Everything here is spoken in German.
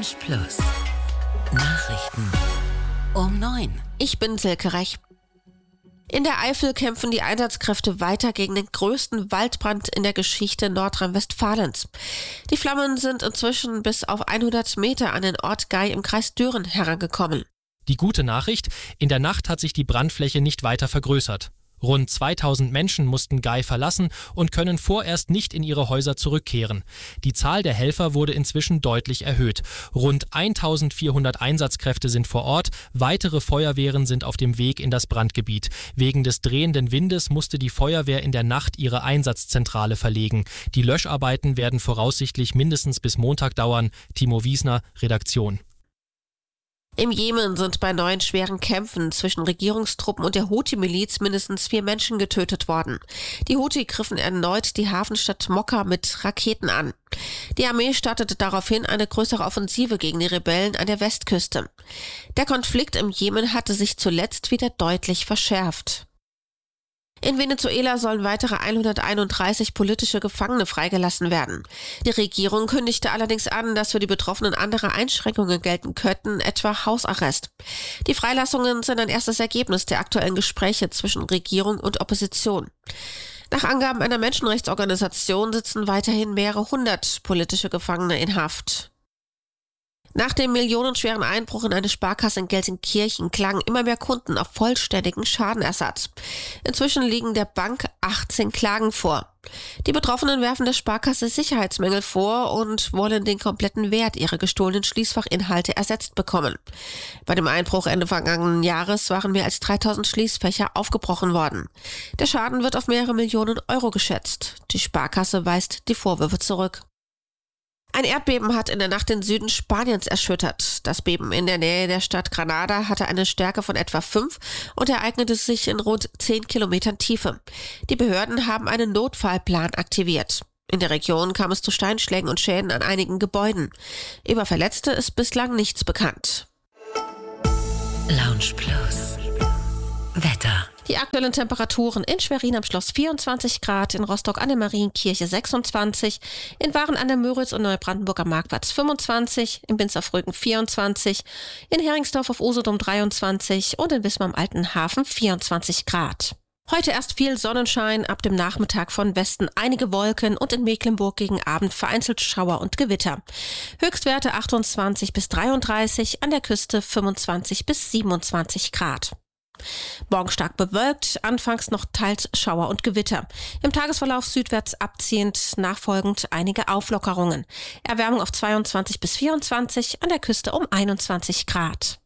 Lounge Plus. Nachrichten um 9. Ich bin Silke Rech. In der Eifel kämpfen die Einsatzkräfte weiter gegen den größten Waldbrand in der Geschichte Nordrhein-Westfalens. Die Flammen sind inzwischen bis auf 100 Meter an den Ort Gey im Kreis Düren herangekommen. Die gute Nachricht: In der Nacht hat sich die Brandfläche nicht weiter vergrößert. Rund 2000 Menschen mussten Gey verlassen und können vorerst nicht in ihre Häuser zurückkehren. Die Zahl der Helfer wurde inzwischen deutlich erhöht. Rund 1400 Einsatzkräfte sind vor Ort, weitere Feuerwehren sind auf dem Weg in das Brandgebiet. Wegen des drehenden Windes musste die Feuerwehr in der Nacht ihre Einsatzzentrale verlegen. Die Löscharbeiten werden voraussichtlich mindestens bis Montag dauern. Timo Wiesner, Redaktion. Im Jemen sind bei neuen schweren Kämpfen zwischen Regierungstruppen und der Houthi-Miliz mindestens 4 Menschen getötet worden. Die Houthi griffen erneut die Hafenstadt Mokka mit Raketen an. Die Armee startete daraufhin eine größere Offensive gegen die Rebellen an der Westküste. Der Konflikt im Jemen hatte sich zuletzt wieder deutlich verschärft. In Venezuela sollen weitere 131 politische Gefangene freigelassen werden. Die Regierung kündigte allerdings an, dass für die Betroffenen andere Einschränkungen gelten könnten, etwa Hausarrest. Die Freilassungen sind ein erstes Ergebnis der aktuellen Gespräche zwischen Regierung und Opposition. Nach Angaben einer Menschenrechtsorganisation sitzen weiterhin mehrere hundert politische Gefangene in Haft. Nach dem millionenschweren Einbruch in eine Sparkasse in Gelsenkirchen klagen immer mehr Kunden auf vollständigen Schadenersatz. Inzwischen liegen der Bank 18 Klagen vor. Die Betroffenen werfen der Sparkasse Sicherheitsmängel vor und wollen den kompletten Wert ihrer gestohlenen Schließfachinhalte ersetzt bekommen. Bei dem Einbruch Ende vergangenen Jahres waren mehr als 3000 Schließfächer aufgebrochen worden. Der Schaden wird auf mehrere Millionen Euro geschätzt. Die Sparkasse weist die Vorwürfe zurück. Ein Erdbeben hat in der Nacht den Süden Spaniens erschüttert. Das Beben in der Nähe der Stadt Granada hatte eine Stärke von etwa 5 und ereignete sich in rund 10 Kilometern Tiefe. Die Behörden haben einen Notfallplan aktiviert. In der Region kam es zu Steinschlägen und Schäden an einigen Gebäuden. Über Verletzte ist bislang nichts bekannt. Lounge Plus. Wetter. Die aktuellen Temperaturen: in Schwerin am Schloss 24 Grad, in Rostock an der Marienkirche 26, in Waren an der Müritz und Neubrandenburg am Marktplatz 25, in Binz auf Rügen 24, in Heringsdorf auf Usedom 23 und in Wismar am Alten Hafen 24 Grad. Heute erst viel Sonnenschein, ab dem Nachmittag von Westen einige Wolken und in Mecklenburg gegen Abend vereinzelt Schauer und Gewitter. Höchstwerte 28 bis 33, an der Küste 25 bis 27 Grad. Morgen stark bewölkt, anfangs noch teils Schauer und Gewitter. Im Tagesverlauf südwärts abziehend, nachfolgend einige Auflockerungen. Erwärmung auf 22 bis 24, an der Küste um 21 Grad.